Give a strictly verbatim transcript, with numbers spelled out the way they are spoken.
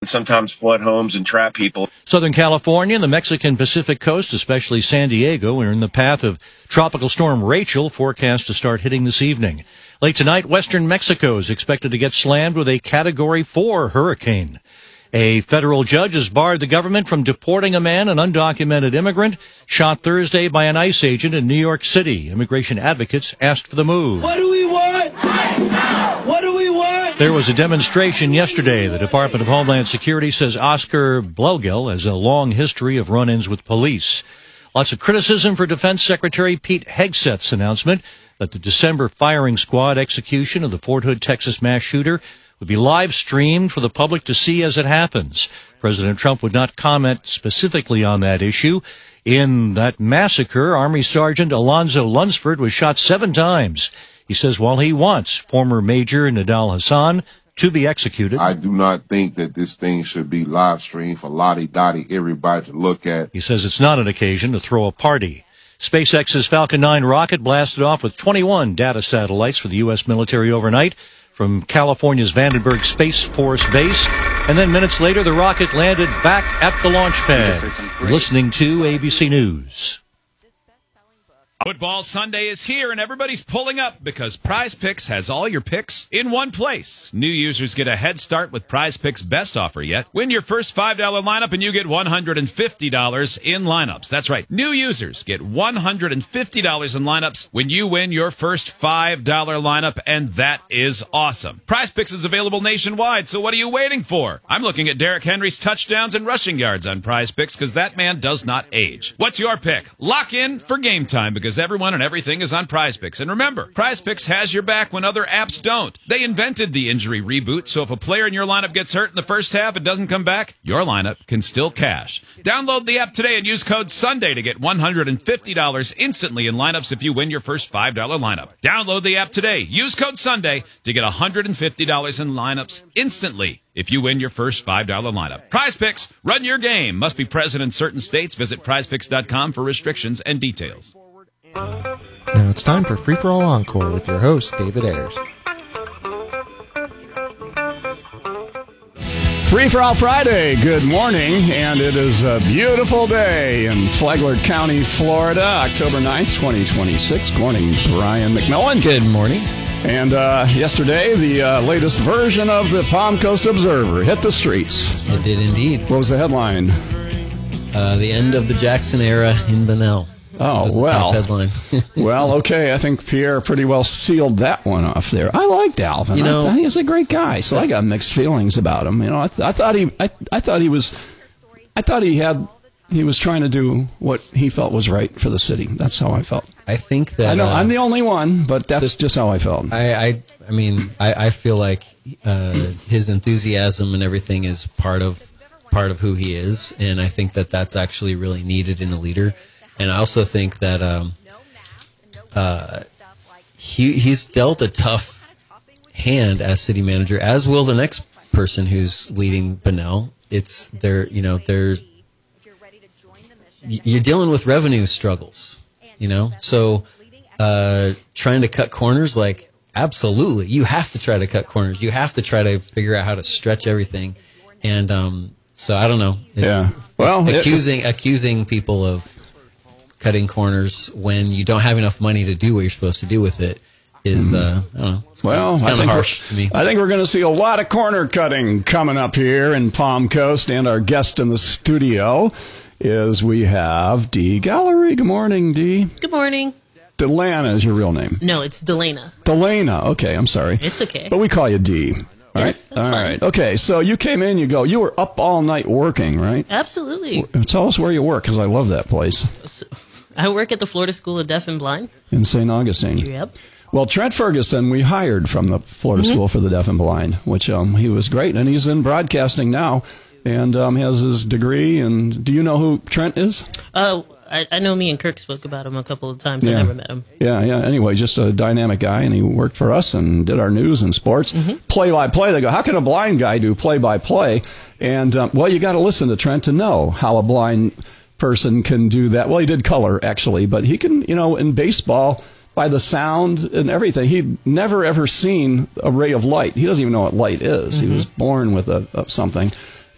sometimes flood homes and trap people. Southern California and the Mexican Pacific coast, especially San Diego, are in the path of Tropical Storm Rachel, forecast to start hitting this evening. Late tonight, western Mexico is expected to get slammed with a Category four hurricane. A federal judge has barred the government from deporting a man, an undocumented immigrant, shot Thursday by an ICE agent in New York City. Immigration advocates asked for the move. What do we want? What do we want? There was a demonstration yesterday. The Department of Homeland Security says Oscar Blogel has a long history of run-ins with police. Lots of criticism for Defense Secretary Pete Hegseth's announcement that the December firing squad execution of the Fort Hood, Texas mass shooter would be live streamed for the public to see as it happens. President Trump would not comment specifically on that issue. In that massacre, Army Sergeant Alonzo Lunsford was shot seven times. He says while he wants former Major Nidal Hasan to be executed, I do not think that this thing should be live streamed for lottie-dottie, everybody to look at. He says it's not an occasion to throw a party. SpaceX's Falcon nine rocket blasted off with twenty-one data satellites for the U S military overnight from California's Vandenberg Space Force Base, and then minutes later the rocket landed back at the launch pad. You're listening to A B C News. Football Sunday is here, and everybody's pulling up because Prize Picks has all your picks in one place. New users get a head start with Prize Picks' best offer yet. Win your first five dollar lineup, and you get one hundred fifty dollars in lineups. That's right. New users get one hundred fifty dollars in lineups when you win your first five dollar lineup, and that is awesome. Prize Picks is available nationwide, so what are you waiting for? I'm looking at Derrick Henry's touchdowns and rushing yards on Prize Picks because that man does not age. What's your pick? Lock in for game time because Because everyone and everything is on Prize Picks. And remember, Prize Picks has your back when other apps don't. They invented the injury reboot, so if a player in your lineup gets hurt in the first half and doesn't come back, your lineup can still cash. Download the app today and use code Sunday to get one hundred fifty dollars instantly in lineups if you win your first five dollar lineup. Download the app today. Use code Sunday to get one hundred fifty dollars in lineups instantly if you win your first five dollar lineup. Prize Picks, run your game. Must be present in certain states. Visit prize picks dot com for restrictions and details. Now it's time for Free For All Encore with your host, David Ayers. Free For All Friday, good morning, and it is a beautiful day in Flagler County, Florida, October ninth, twenty twenty-six. Good morning, Brian McMillan. Good morning. And uh, yesterday, the uh, latest version of the Palm Coast Observer hit the streets. It did indeed. What was the headline? Uh, the end of the Jackson era in Bunnell. Oh, well. Headline. Well, okay. I think Pierre pretty well sealed that one off there. I liked Alvin. You know, I thought he was a great guy, so I got mixed feelings about him. You know, I, th- I thought he, I, I thought he was, I thought he had, he was trying to do what he felt was right for the city. That's how I felt. I think that I know uh, I'm the only one, but that's the, just how I felt. I, I, I mean, I, I feel like uh, his enthusiasm and everything is part of part of who he is, and I think that that's actually really needed in a leader. And I also think that um, uh, he he's dealt a tough hand as city manager, as will the next person who's leading Bunnell. It's there, you know, there's you're dealing with revenue struggles, you know. So uh, trying to cut corners, like absolutely, you have to try to cut corners. You have to try to figure out how to stretch everything. And um, so I don't know. Yeah. Well, accusing it, accusing people of cutting corners when you don't have enough money to do what you're supposed to do with it is, uh, I don't know. It's well, it's kind of harsh to me. I think we're going to see a lot of corner cutting coming up here in Palm Coast, and our guest in the studio is we have Dee Gallery. Good morning, Dee. Good morning. Delana is your real name. No, it's Delana. Delana. Okay, I'm sorry. It's okay. But we call you Dee. All yes, right. that's all fine. right. Okay. So you came in. You go. You were up all night working, right? Absolutely. Tell us where you work, because I love that place. So, I work at the Florida School of Deaf and Blind in Saint Augustine. Yep. Well, Trent Ferguson, we hired from the Florida mm-hmm. School for the Deaf and Blind, which um, he was great, and he's in broadcasting now, and um, has his degree. And do you know who Trent is? Uh, I, I know me and Kirk spoke about him a couple of times. Yeah. I never met him. Yeah, yeah. Anyway, just a dynamic guy, and he worked for us and did our news and sports. Mm-hmm. Play-by-play. They go, how can a blind guy do play-by-play? And, um, well, you got to listen to Trent to know how a blind person can do that. Well, he did color, actually, but he can, you know, in baseball, by the sound and everything, he'd never, ever seen a ray of light. He doesn't even know what light is. Mm-hmm. He was born with a, a something.